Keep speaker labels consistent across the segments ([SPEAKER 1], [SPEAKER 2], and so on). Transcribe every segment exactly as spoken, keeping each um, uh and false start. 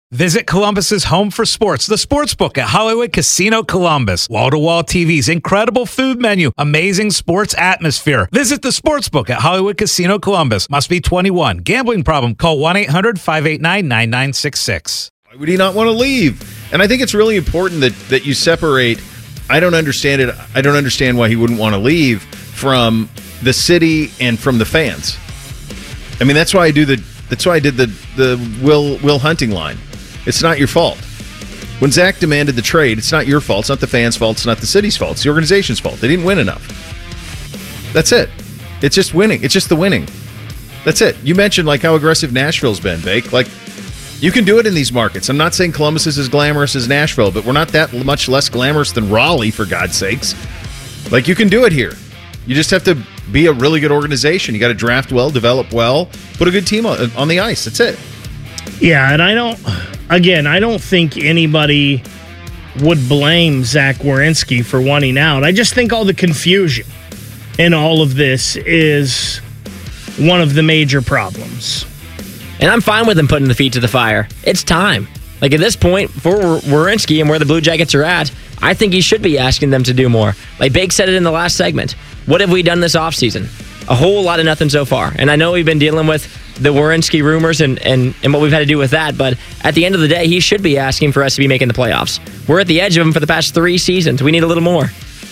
[SPEAKER 1] Visit Columbus's home for sports, the Sportsbook at Hollywood Casino Columbus. Wall-to-wall T Vs, incredible food menu, amazing sports atmosphere. Visit the Sportsbook at Hollywood Casino Columbus. Must be twenty-one. Gambling problem? Call one eight hundred five eight nine nine nine six six.
[SPEAKER 2] Why would he not want to leave? And I think it's really important that, that you separate. I don't understand it. I don't understand why he wouldn't want to leave from the city and from the fans. I mean, that's why I do the. That's why I did the the Will Will Hunting line. It's not your fault. When Zach demanded the trade, it's not your fault. It's not the fans' fault. It's not the city's fault. It's the organization's fault. They didn't win enough. That's it. It's just winning. It's just the winning. That's it. You mentioned like how aggressive Nashville's been, Bake. Like, you can do it in these markets. I'm not saying Columbus is as glamorous as Nashville, but we're not that much less glamorous than Raleigh, for God's sakes. Like, you can do it here. You just have to be a really good organization. You got to draft well, develop well, put a good team on, on the ice. That's it.
[SPEAKER 3] Yeah, and I don't, again, I don't think anybody would blame Zach Werenski for wanting out. I just think all the confusion in all of this is one of the major problems.
[SPEAKER 4] And I'm fine with him putting the feet to the fire. It's time. Like, at this point, for Werenski and where the Blue Jackets are at, I think he should be asking them to do more. Like Bake said it in the last segment. What have we done this offseason? A whole lot of nothing so far. And I know we've been dealing with the Werenski rumors and, and, and what we've had to do with that, but at the end of the day, he should be asking for us to be making the playoffs. We're at the edge of him for the past three seasons. We need a little more.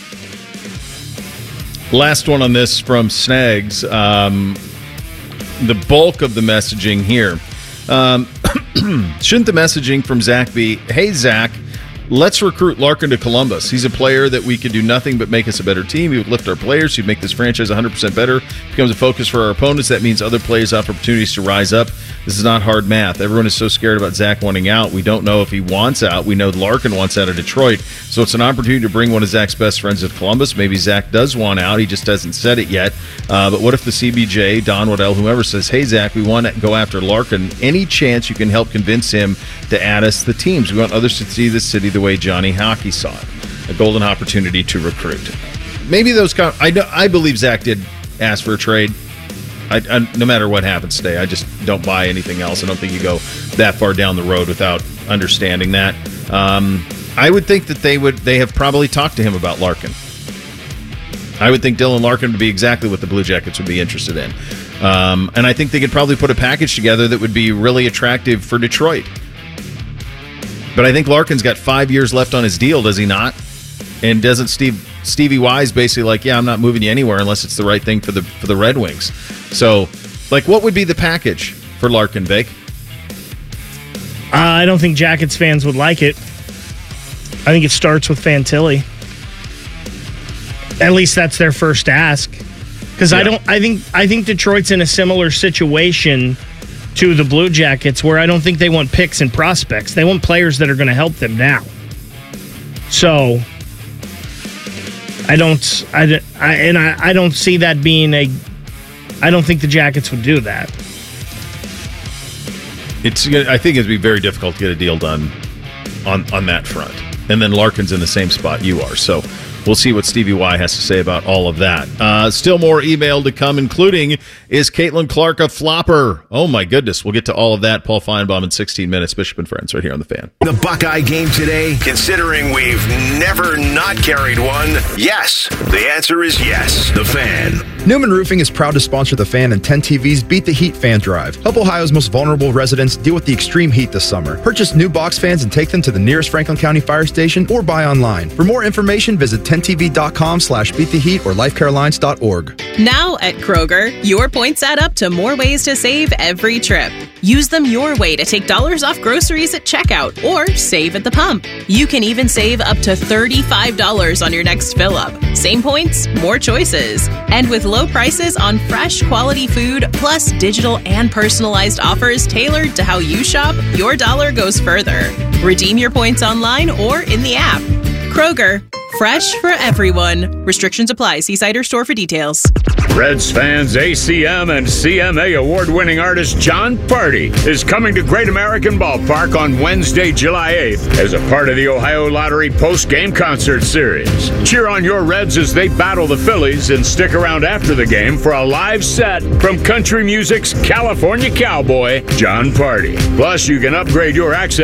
[SPEAKER 2] Last one on this from Snags. Um, the bulk of the messaging here. Um, shouldn't the messaging from Zach be, hey, Zach, let's recruit Larkin to Columbus. He's a player that we could do nothing but make us a better team. He would lift our players. He'd make this franchise one hundred percent better. Becomes a focus for our opponents. That means other players have opportunities to rise up. This is not hard math. Everyone is so scared about Zach wanting out. We don't know if he wants out. We know Larkin wants out of Detroit. So it's an opportunity to bring one of Zach's best friends to Columbus. Maybe Zach does want out. He just hasn't said it yet. Uh, but what if the C B J, Don Waddell, whoever says, hey, Zach, we want to go after Larkin. Any chance you can help convince him to add us to the teams? We want others to see the city the way Johnny Hockey saw it. A golden opportunity to recruit. Maybe those kind of, I, know, I believe Zach did ask for a trade. I, I, no matter what happens today, I just don't buy anything else. I don't think you go that far down the road without understanding that. Um, I would think that they would. They have probably talked to him about Larkin. I would think Dylan Larkin would be exactly what the Blue Jackets would be interested in. Um, and I think they could probably put a package together that would be really attractive for Detroit. But I think Larkin's got five years left on his deal, does he not? And doesn't Steve Stevie Y's basically like, yeah, I'm not moving you anywhere unless it's the right thing for the for the Red Wings. So, like, what would be the package for Larkin, Bake?
[SPEAKER 3] Uh, I don't think Jackets fans would like it. I think it starts with Fantilli. At least that's their first ask. Because yeah. I don't. I think. I think Detroit's in a similar situation to the Blue Jackets, where I don't think they want picks and prospects. They want players that are going to help them now. So, I don't. I, I and I, I don't see that being a. I don't think the Jackets would do that.
[SPEAKER 2] It's. I think it'd be very difficult to get a deal done on on that front. And then Larkin's in the same spot you are. So we'll see what Stevie Y has to say about all of that. Uh, still more email to come, including, is Caitlin Clark a flopper? Oh, my goodness. We'll get to all of that. Paul Feinbaum in sixteen minutes. Bishop and Friends right here on The Fan.
[SPEAKER 5] The Buckeye game today, considering we've never not carried one, yes. The answer is yes. The Fan.
[SPEAKER 6] Newman Roofing is proud to sponsor The Fan and ten T V's Beat the Heat Fan Drive. Help Ohio's most vulnerable residents deal with the extreme heat this summer. Purchase new box fans and take them to the nearest Franklin County Fire Station or buy online. For more information, visit ten T V dot com slash beat the heat or life care alliance dot org.
[SPEAKER 7] Now at Kroger, your points add up to more ways to save every trip. Use them your way to take dollars off groceries at checkout or save at the pump. You can even save up to thirty-five dollars on your next fill-up. Same points, more choices. And with low prices on fresh, quality food, plus digital and personalized offers tailored to how you shop, your dollar goes further. Redeem your points online or in the app. Kroger, fresh for everyone. Restrictions apply. See site or store for details.
[SPEAKER 8] Reds fans, A C M and C M A award-winning artist Jon Pardi is coming to Great American Ballpark on Wednesday, July eighth as a part of the Ohio Lottery post-game concert series. Cheer on your Reds as they battle the Phillies and stick around after the game for a live set from country music's California cowboy, Jon Pardi. Plus, you can upgrade your access